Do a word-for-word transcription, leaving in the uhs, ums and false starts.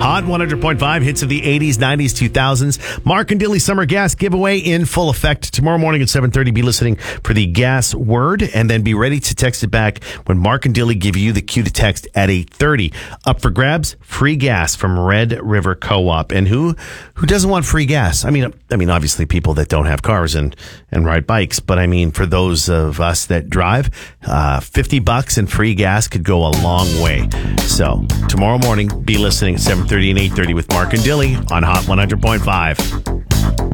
Hot one hundred point five, hits of the eighties, nineties, two thousands. Mark and Dilly Summer Gas Giveaway in full effect tomorrow morning at seven thirty. Be listening for the gas word, and then be ready to text it back when Mark and Dilly give you the cue to text at eight thirty. Up for grabs, free gas from Red River Co-op. And who who doesn't want free gas? I mean, I mean, obviously people that don't have cars and, and ride bikes, but I mean, for those of us that drive, uh, fifty bucks and free gas could go a long way. So tomorrow morning, be listening at seven thirty and eight thirty with Mark and Dilly on Hot one hundred point five.